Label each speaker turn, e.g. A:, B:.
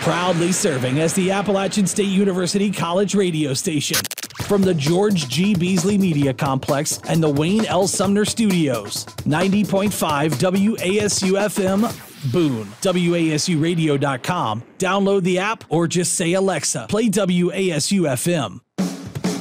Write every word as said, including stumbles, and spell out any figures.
A: Proudly serving as the Appalachian State University College radio station. From the George G. Beasley Media Complex and the Wayne L. Sumner Studios. ninety point five W A S U F M, Boone. W A S U radio dot com. Download the app or just say, Alexa, play W A S U F M.